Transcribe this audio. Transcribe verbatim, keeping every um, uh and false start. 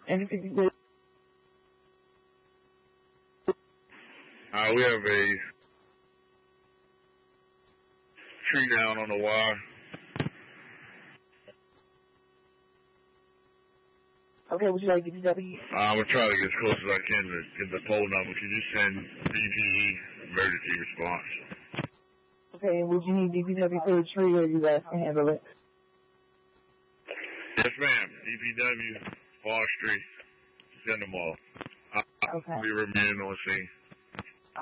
Anything? Uh, we have a tree down on the wire. Okay, would you like D P W? I'm going to try to get as close as I can to get the pole number. Can you send D P E emergency response? Okay, would you need D P W for the tree or you guys can handle it? Yes, ma'am. D P W, forestry, send them all. I'll okay. be remaining on scene.